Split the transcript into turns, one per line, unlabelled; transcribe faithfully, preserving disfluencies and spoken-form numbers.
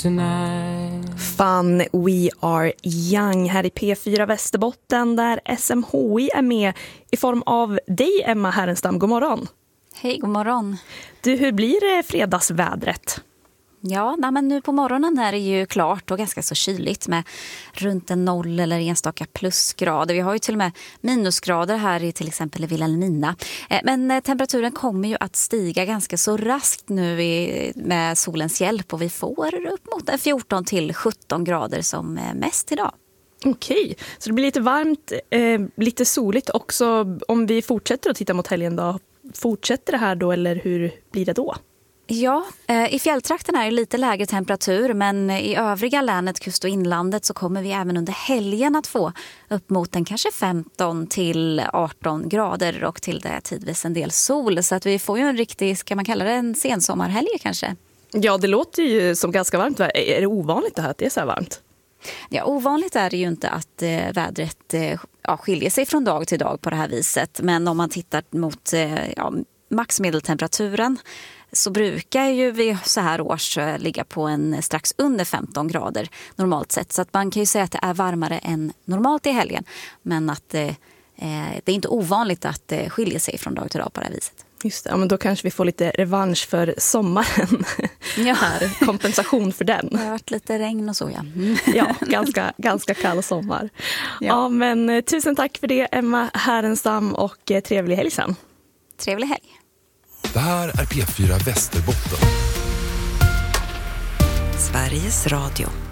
tonight.
Fun We Are Young här i P fyra Västerbotten där S M H I är med i form av dig, Emma Härenstam. God morgon.
Hej, god morgon.
Du, hur blir fredagsvädret?
Ja, nej, men nu på morgonen är det ju klart och ganska så kyligt med runt en noll eller enstaka plusgrader. Vi har ju till och med minusgrader här i till exempel i Vilhelmina. Men temperaturen kommer ju att stiga ganska så raskt nu i, med solens hjälp och vi får upp mot fjorton till sjutton grader som mest idag.
Okej, så det blir lite varmt, eh, lite soligt också. Om vi fortsätter att titta mot helgen då, fortsätter det här då eller hur blir det då?
Ja, i fjälltrakten är det lite lägre temperatur men i övriga länet, kust och inlandet så kommer vi även under helgen att få upp mot en kanske femton till arton grader och till det tidvis en del sol. Så att vi får ju en riktig, ska man kalla det en sensommarhelg kanske?
Ja, det låter ju som ganska varmt. Är det ovanligt det här att det är så här varmt?
Ja, ovanligt är det ju inte att eh, vädret eh, ja, skiljer sig från dag till dag på det här viset. Men om man tittar mot eh, ja, maxmedeltemperaturen så brukar ju vi så här års ligga på en strax under femton grader normalt sett. Så att man kan ju säga att det är varmare än normalt i helgen. Men att eh, det är inte ovanligt att det skiljer sig från dag till dag på det här viset.
Just det, ja, men då kanske vi får lite revansch för sommaren. Ja. Här, kompensation för den.
Det har varit lite regn och så, ja. Mm.
Ja, ganska, ganska kall sommar. Ja. Ja, men tusen tack för det, Emma Härenstam, och trevlig helg sen.
Trevlig helg.
Det här är P fyra Västerbotten.
Sveriges Radio.